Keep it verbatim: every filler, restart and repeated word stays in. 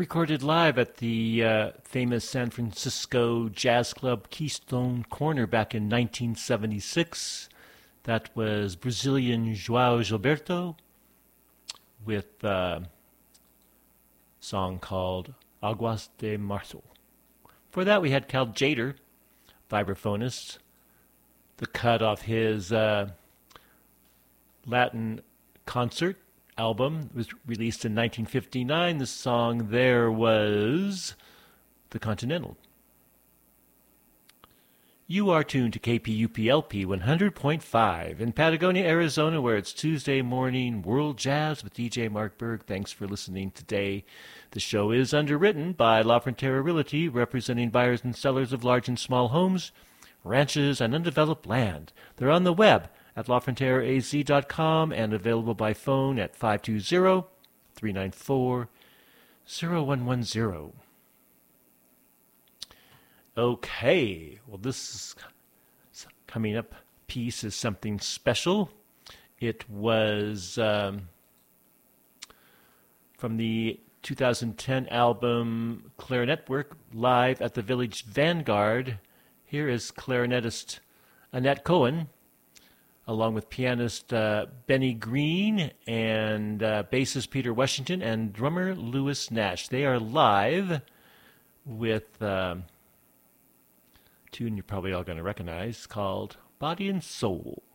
recorded live at the uh, famous San Francisco jazz club Keystone Corner back in nineteen seventy-six. That was Brazilian João Gilberto with a song called Aguas de Março. For that we had Cal Tjader, vibraphonist, the cut off his uh, Latin concert album. It was released in nineteen fifty-nine. The song there was The Continental. You are tuned to K P U P L P one hundred point five in Patagonia, Arizona, where it's Tuesday morning World Jazz with D J Mark Berg. Thanks for listening today. The show is underwritten by La Frontera Realty, representing buyers and sellers of large and small homes, ranches, and undeveloped land. They're on the web at la frontera a z dot com and available by phone at five two zero, three nine four, zero one one zero. Okay, well, this is coming up piece is something special. It was um, from the two thousand ten album Clarinet Work live at the Village Vanguard. Here is clarinetist Annette Cohen, along with pianist uh, Benny Green and uh, bassist Peter Washington and drummer Louis Nash. They are live with um, a tune you're probably all going to recognize called Body and Soul.